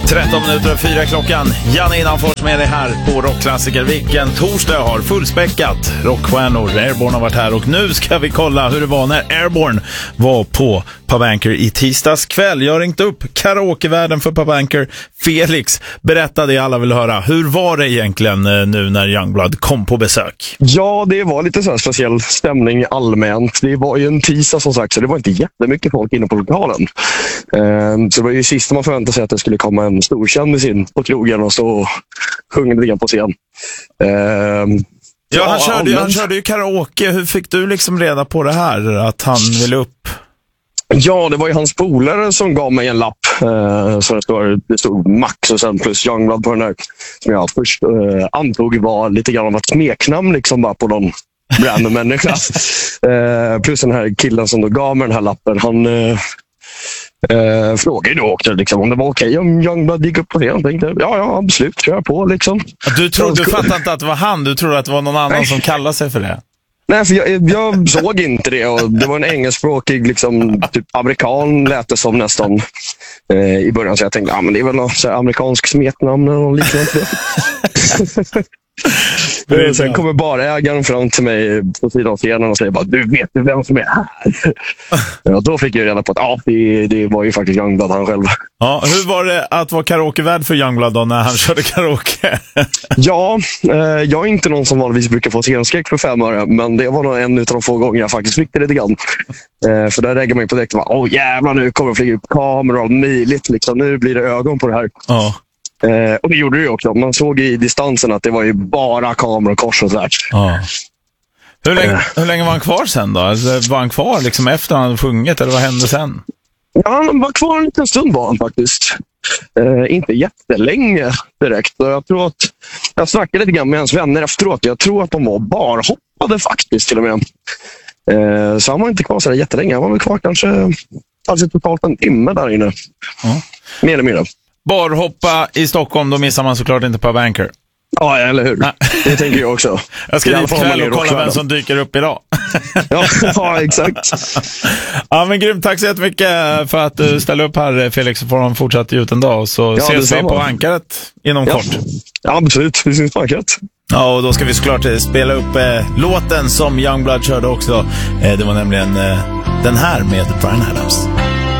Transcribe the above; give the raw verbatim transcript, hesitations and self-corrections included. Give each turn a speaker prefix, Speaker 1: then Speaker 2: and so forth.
Speaker 1: tretton minuter och fyra klockan. Janne Innanfors med dig här på Rockklassiker. Vilken torsdag har fullspäckat. Rockstjärnor, Airborne har varit här och nu ska vi kolla hur det var när Airborne var på Pub Anchor i tisdags kväll. Jag ringt upp karaokevärden för Pub Anchor, Felix. Berätta det alla vill höra. Hur var det egentligen nu när Youngblood kom på besök?
Speaker 2: Ja, det var lite så här speciell stämning allmänt. Det var ju en tisdag som sagt, så det var inte jättemycket folk inne på lokalen. Ehm, så det var ju sista man förväntade sig att det skulle komma en storkändis in på krogen och stå och sjunga lite grann på scen. Ehm,
Speaker 1: ja, han,
Speaker 2: ja,
Speaker 1: körde,
Speaker 2: men...
Speaker 1: han körde ju karaoke. Hur fick du liksom reda på det här? Att han ville upp?
Speaker 2: Ja, det var ju hans polare som gav mig en lapp. Eh, så det stod, det stod Max och sen plus Youngblood på den där. Som jag först eh, antog var lite grann av ett smeknamn liksom bara på någon random människa. Eh, plus den här killen som då gav mig den här lappen. Han eh, eh, frågade då också liksom, om det var okej om Youngblood gick upp på det. Jag tänkte, ja, ja, absolut, kör på liksom.
Speaker 1: Du, trodde, du fattade inte att det var han? Du trodde att det var någon annan Nej. som kallade sig för det?
Speaker 2: Nej, för jag, jag såg inte det och det var en engelskspråkig liksom, typ amerikan lät det som nästan eh, i början, så jag tänkte, ja men det är väl något så här, amerikansk smetnamn eller något liknande. Sen kommer bara ägaren fram till mig på sidan av scenen och säger bara, du vet du vem som är här? Ja, då fick jag reda på att ja, det, det var ju faktiskt Youngblood han själv. Ja,
Speaker 1: hur var det att vara karaokevärd för Youngblood då när han körde karaoke?
Speaker 2: Ja, eh, jag är inte någon som vanligtvis brukar få scenskräck för fem öre, men det var nog en av de få gånger jag faktiskt fick det lite grann. Eh, för där lägger man ju på direkt och bara, åh jävlar, nu kommer det flyga upp kameror och möjligt, liksom, nu blir det ögon på det här.
Speaker 1: Ja.
Speaker 2: Eh, och det gjorde det ju också. Man såg i distansen att det var ju bara kameror och kors och sådär.
Speaker 1: Ja. Hur länge, eh. hur länge var han kvar sen då? Alltså, var han kvar liksom efter han hade sjungit eller vad hände sen?
Speaker 2: Ja, han var kvar en liten stund var han faktiskt. Eh, inte jättelänge direkt. Jag tror att jag snackade lite grann med hans vänner efteråt. Jag tror att de var barhoppade faktiskt till och med. Eh, så han var inte kvar så där jättelänge. Han var väl kvar kanske alltså totalt en timme där inne.
Speaker 1: Ja.
Speaker 2: Mer eller mindre.
Speaker 1: Barhoppa i Stockholm, då missar man såklart inte på Anchor.
Speaker 2: Ja, eller hur? Nej. Det tänker jag också.
Speaker 1: Jag ska dit kväll och kolla vem som dyker upp idag.
Speaker 2: ja, ja, exakt.
Speaker 1: Ja, men grymt. Tack så jättemycket för att du ställer upp här, Felix. Så får de fortsatt ut en dag och så ja, ses vi på Ankaret inom
Speaker 2: ja.
Speaker 1: kort.
Speaker 2: Ja, absolut. Vi ses på Ankaret.
Speaker 1: Ja, och då ska vi såklart spela upp eh, låten som Youngblood körde också. Eh, det var nämligen eh, den här med Bryan Adams.